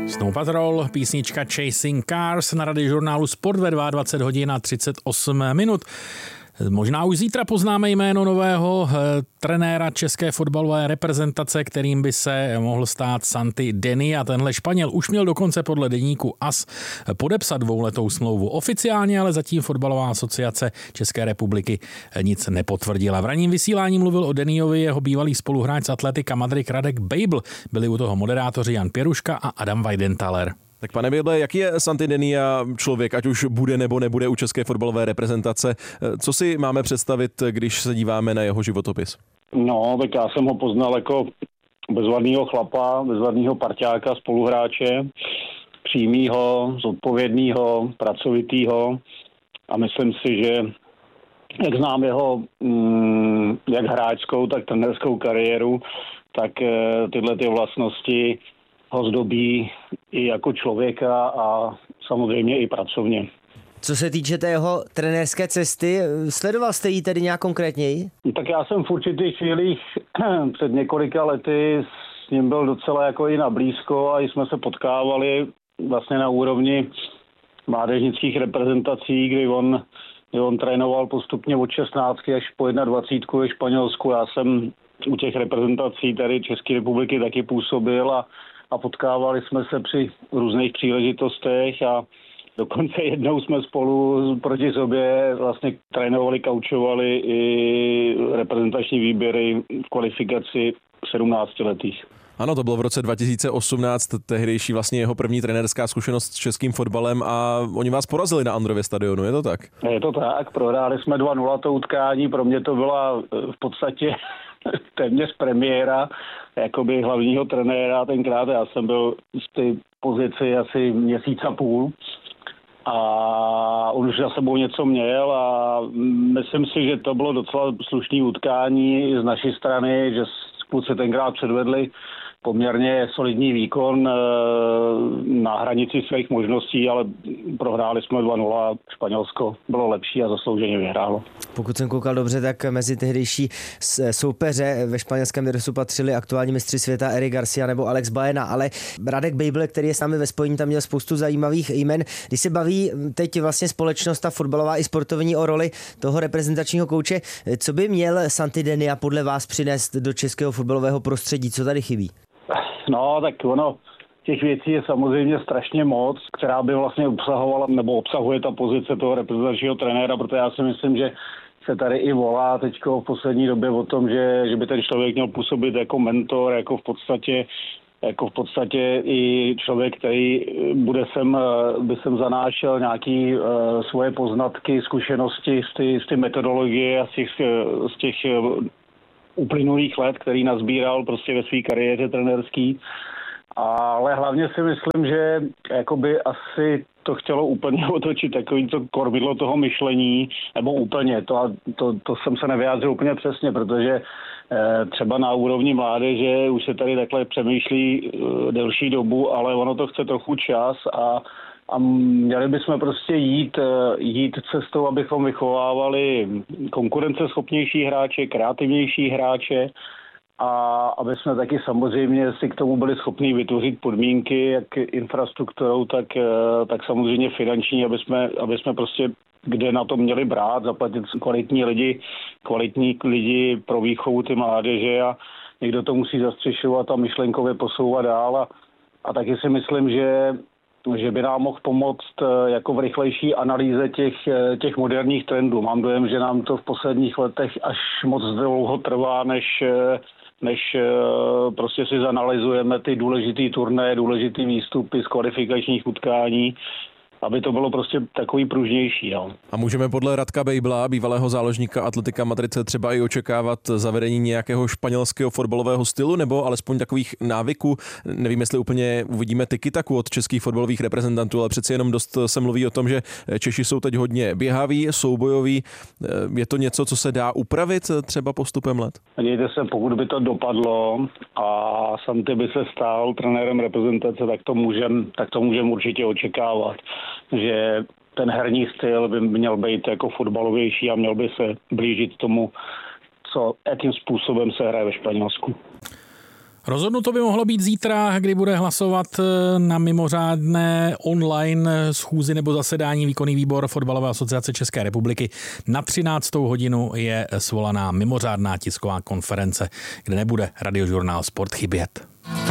Snow Patrol, písnička Chasing Cars na radiožurnálu Sport ve 22 hodin a 38 minut. Možná už zítra poznáme jméno nového trenéra české fotbalové reprezentace, kterým by se mohl stát Santi Deni, a tenhle Španěl už měl dokonce podle deníku AS podepsat dvouletou smlouvu. Oficiálně ale zatím fotbalová asociace České republiky nic nepotvrdila. V ranním vysílání mluvil o Deniovi jeho bývalý spoluhráč z Atletika Madrid Radek Bejbl. Byli u toho moderátoři Jan Pěruška a Adam Weidenthaler. Tak pane Bejble, jaký je Santi Denia člověk, ať už bude nebo nebude u české fotbalové reprezentace? Co si máme představit, když se díváme na jeho životopis? No, tak já jsem ho poznal jako bezvadného chlapa, bezvadného parťáka, spoluhráče, přímýho, zodpovědného, pracovitýho, a myslím si, že jak znám jeho jak hráčskou, tak trenérskou kariéru, tak tyhle ty vlastnosti ho zdobí i jako člověka a samozřejmě i pracovně. Co se týče té jeho trenérské cesty, sledoval jste ji tedy nějak konkrétněji? Tak já jsem v určitých chvílích před několika lety s ním byl docela jako i na blízko a jsme se potkávali vlastně na úrovni mládežnických reprezentací, kdy on trénoval postupně od 16 až po 21 ve Španělsku. Já jsem u těch reprezentací tady České republiky taky působil a potkávali jsme se při různých příležitostech a dokonce jednou jsme spolu proti sobě vlastně trénovali, kaučovali i reprezentační výběry v kvalifikaci 17letých. Ano, to bylo v roce 2018, tehdejší vlastně jeho první trenérská zkušenost s českým fotbalem, a oni vás porazili na Andrově stadionu, je to tak? Je to tak, prohráli jsme 2-0 to utkání, pro mě to byla v podstatě téměř premiéra jakoby hlavního trenéra tenkrát. Já jsem byl v té pozici asi měsíc a půl a on už za sebou něco měl a myslím si, že to bylo docela slušné utkání z naší strany, že kluci tenkrát předvedli poměrně solidní výkon na hranici svých možností, ale prohráli jsme 2-0 a Španělsko bylo lepší a zaslouženě vyhrálo. Pokud jsem koukal dobře, tak mezi tehdejší soupeře ve španělském dresu patřili aktuální mistři světa Eric Garcia nebo Alex Baena, ale Radek Bejble, který je s námi ve spojení, tam měl spoustu zajímavých jmen. Když se baví teď vlastně společnost, ta fotbalová i sportovní, o roli toho reprezentačního kouče, co by měl Santi Denia podle vás přinést do českého fotbalového prostředí? Co tady chybí? No, tak těch věcí je samozřejmě strašně moc, která by vlastně obsahovala, nebo obsahuje ta pozice toho reprezentačního trenéra, protože já si myslím, že se tady i volá teďko v poslední době o tom, že by ten člověk měl působit jako mentor, jako v podstatě i člověk, který by sem zanášel nějaký svoje poznatky, zkušenosti z té metodologie a z těch uplynulých let, který nazbíral prostě ve své kariéře trenérský. Ale hlavně si myslím, že jakoby asi to chtělo úplně otočit takový to kormidlo toho myšlení, nebo úplně, to jsem se nevyjádřil úplně přesně, protože třeba na úrovni mládeže už se tady takhle přemýšlí delší dobu, ale ono to chce trochu čas a měli bychom prostě jít cestou, abychom vychovávali konkurenceschopnější hráče, kreativnější hráče a aby jsme taky samozřejmě si k tomu byli schopni vytvořit podmínky, jak infrastrukturou, tak samozřejmě finanční, aby jsme prostě kde na to měli brát, zaplatit kvalitní lidi pro výchovu ty mládeže a někdo to musí zastřešovat a myšlenkově posouvat dál a taky si myslím, že by nám mohl pomoct jako v rychlejší analýze těch moderních trendů. Mám dojem, že nám to v posledních letech až moc dlouho trvá, než prostě si zanalyzujeme ty důležitý turnaje, důležitý výstupy z kvalifikačních utkání, aby to bylo prostě takový pružnější. Jo. A můžeme podle Radka Bejbla, bývalého záložníka Atletika Madrid, třeba i očekávat zavedení nějakého španělského fotbalového stylu nebo alespoň takových návyků? Nevím, jestli úplně uvidíme tiki-taku od českých fotbalových reprezentantů, ale přeci jenom dost se mluví o tom, že Češi jsou teď hodně běhaví, soubojoví. Je to něco, co se dá upravit třeba postupem let? Dějte se, pokud by to dopadlo a Santi by se stal trenérem reprezentace, tak to můžeme určitě očekávat, že ten herní styl by měl být jako fotbalovější a měl by se blížit tomu, jakým způsobem se hraje ve Španělsku. Rozhodnuto by mohlo být zítra, kdy bude hlasovat na mimořádné online schůzi nebo zasedání výkonný výbor Fotbalové asociace České republiky. Na 13. hodinu je svolaná mimořádná tisková konference, kde nebude Radiožurnál Sport chybět.